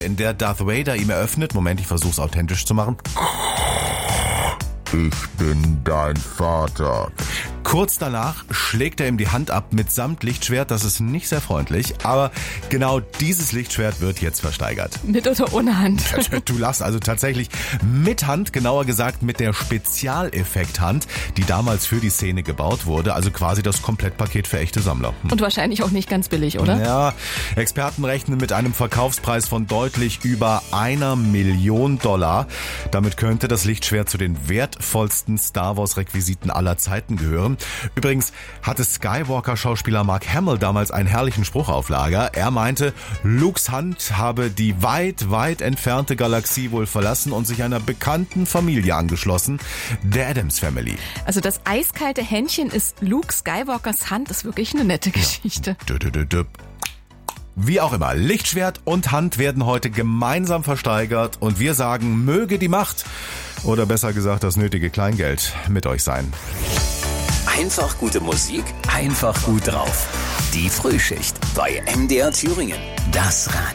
in der Darth Vader ihm eröffnet, Moment, ich versuch's authentisch zu machen. Ich bin dein Vater. Kurz danach schlägt er ihm die Hand ab mitsamt Lichtschwert. Das ist nicht sehr freundlich, aber genau dieses Lichtschwert wird jetzt versteigert. Mit oder ohne Hand? Du lachst, also tatsächlich mit Hand, genauer gesagt mit der Spezialeffekthand, die damals für die Szene gebaut wurde. Also quasi das Komplettpaket für echte Sammler. Und wahrscheinlich auch nicht ganz billig, oder? Ja, Experten rechnen mit einem Verkaufspreis von deutlich über $1 Million. Damit könnte das Lichtschwert zu den wertvollsten Star Wars Requisiten aller Zeiten gehören. Übrigens hatte Skywalker-Schauspieler Mark Hamill damals einen herrlichen Spruch auf Lager. Er meinte, Lukes Hand habe die weit, weit entfernte Galaxie wohl verlassen und sich einer bekannten Familie angeschlossen, der Addams Family. Also das eiskalte Händchen ist Luke Skywalkers Hand, das ist wirklich eine nette Geschichte. Ja. Wie auch immer, Lichtschwert und Hand werden heute gemeinsam versteigert und wir sagen, möge die Macht oder besser gesagt das nötige Kleingeld mit euch sein. Einfach gute Musik, einfach gut drauf. Die Frühschicht bei MDR Thüringen. Das Radio.